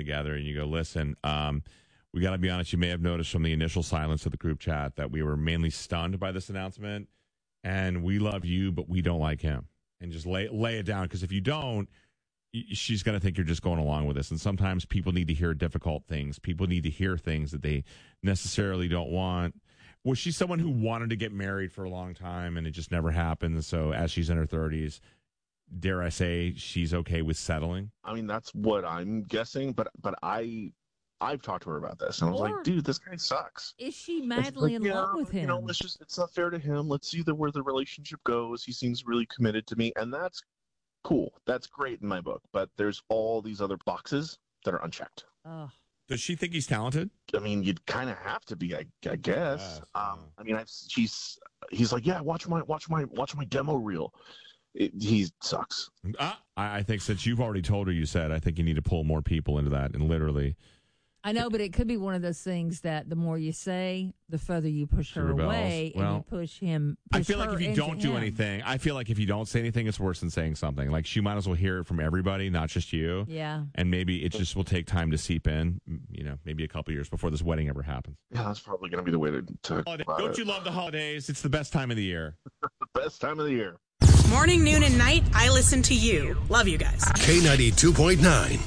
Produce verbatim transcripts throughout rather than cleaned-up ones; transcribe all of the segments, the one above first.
together and you go, listen, um, we got to be honest, you may have noticed from the initial silence of the group chat that we were mainly stunned by this announcement, and we love you, but we don't like him. And just lay, lay it down, because if you don't, she's going to think you're just going along with this. And sometimes people need to hear difficult things. People need to hear things that they necessarily don't want. Was she someone who wanted to get married for a long time and it just never happened? So as she's in her thirties, dare I say, she's okay with settling? I mean, that's what I'm guessing, but but I, I've talked to her about this, and I was or like, dude, this guy sucks. Is she madly like, in yeah, love with him? You know, let's just, it's not fair to him. Let's see the, where the relationship goes. He seems really committed to me, and that's cool. That's great in my book, but there's all these other boxes that are unchecked. Oh. Does she think he's talented? I mean, you'd kind of have to be, I, I guess. Yes, um, yeah. I mean, I've, she's, he's like, yeah, watch my, watch my, watch my demo reel. It, he sucks. Uh, I, I think since you've already told her, you said, I think you need to pull more people into that, and literally. I know, but it could be one of those things that the more you say, the further you push her rebels. away, Well, and you push him. Push I feel like her if you into don't do him. anything, I feel like if you don't say anything, it's worse than saying something. Like, she might as well hear it from everybody, not just you. Yeah. And maybe it just will take time to seep in, you know, maybe a couple years before this wedding ever happens. Yeah, that's probably going to be the way to, to Holiday. about Don't it. you love the holidays? It's the best time of the year. The best time of the year. Morning, noon, and night, I listen to you. Love you guys. K ninety-two point nine.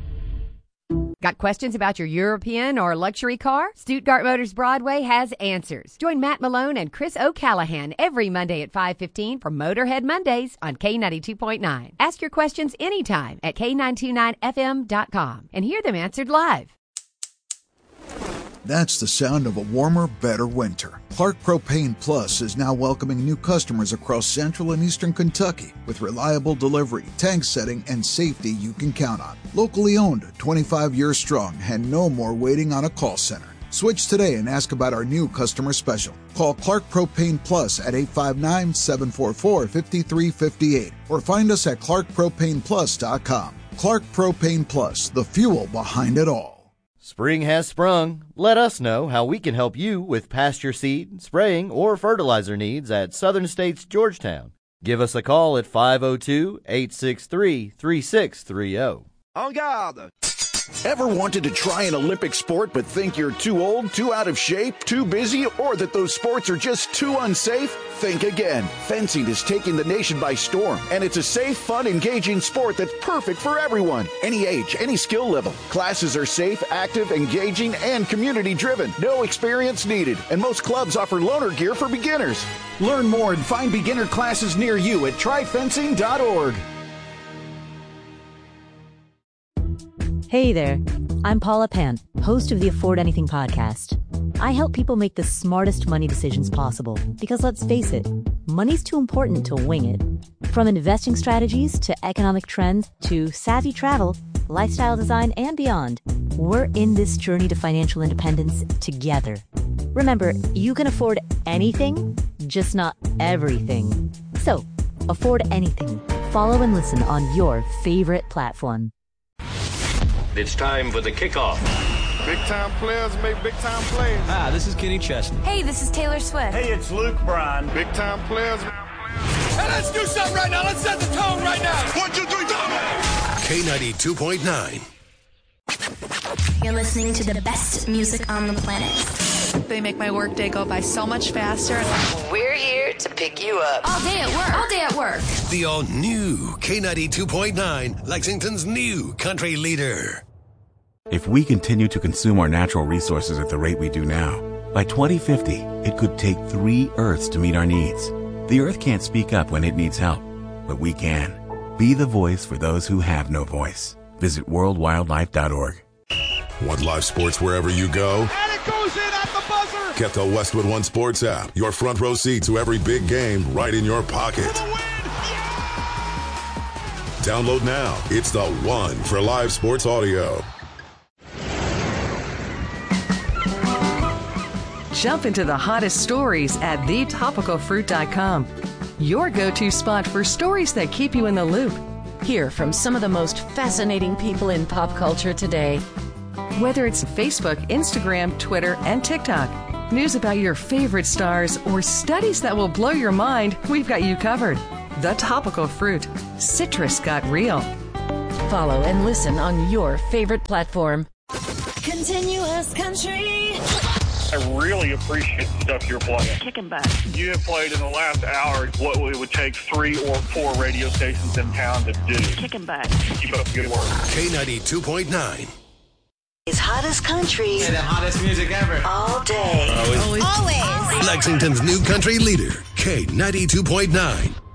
Got questions about your European or luxury car? Stuttgart Motors Broadway has answers. Join Matt Malone and Chris O'Callahan every Monday at five fifteen for Motorhead Mondays on K ninety-two point nine. Ask your questions anytime at K nine two nine F M dot com and hear them answered live. That's the sound of a warmer, better winter. Clark Propane Plus is now welcoming new customers across central and eastern Kentucky with reliable delivery, tank setting, and safety you can count on. Locally owned, twenty-five years strong, and no more waiting on a call center. Switch today and ask about our new customer special. Call Clark Propane Plus at eight five nine, seven four four, five three five eight or find us at clark propane plus dot com. Clark Propane Plus, the fuel behind it all. Spring has sprung. Let us know how we can help you with pasture seed, spraying, or fertilizer needs at Southern States Georgetown. Give us a call at five oh two, eight six three, three six three oh. En garde! Ever wanted to try an Olympic sport but think you're too old, too out of shape, too busy, or that those sports are just too unsafe? Think again. Fencing is taking the nation by storm, and it's a safe, fun, engaging sport that's perfect for everyone. Any age, any skill level. Classes are safe, active, engaging, and community-driven. No experience needed, and most clubs offer loaner gear for beginners. Learn more and find beginner classes near you at try fencing dot org. Hey there, I'm Paula Pant, host of the Afford Anything podcast. I help people make the smartest money decisions possible because, let's face it, money's too important to wing it. From investing strategies to economic trends to savvy travel, lifestyle design, and beyond, we're in this journey to financial independence together. Remember, you can afford anything, just not everything. So, afford anything. Follow and listen on your favorite platform. It's time for the kickoff. Big time players make big time plays. Hi, this is Kenny Chesney. Hey, this is Taylor Swift. Hey, it's Luke Bryan. Big time players. Hey, let's do something right now. Let's set the tone right now. One, two, three, go! K ninety-two point nine. You're listening to the best music on the planet. They make my workday go by so much faster. We're here to pick you up. All day at work. All day at work. The all-new K ninety-two point nine, Lexington's new country leader. If we continue to consume our natural resources at the rate we do now, by twenty fifty, it could take three Earths to meet our needs. The Earth can't speak up when it needs help, but we can. Be the voice for those who have no voice. Visit world wildlife dot org. Want live sports wherever you go? And it goes in at the buzzer! Get the Westwood One Sports app. Your front row seat to every big game right in your pocket. Yeah! Download now. It's the one for live sports audio. Jump into the hottest stories at the topical fruit dot com. Your go-to spot for stories that keep you in the loop. Hear from some of the most fascinating people in pop culture today. Whether it's Facebook, Instagram, Twitter, and TikTok, news about your favorite stars, or studies that will blow your mind, we've got you covered. The Topical Fruit. Citrus got real. follow and listen on your favorite platform. Continuous country. I really appreciate the stuff you're playing. Kicking back. You have played in the last hour what it would take three or four radio stations in town to do. Kicking back. Keep up the good work. K ninety-two point nine. It's hottest country. And the hottest music ever. All day. Always. Always. Lexington's new country leader, K ninety-two point nine.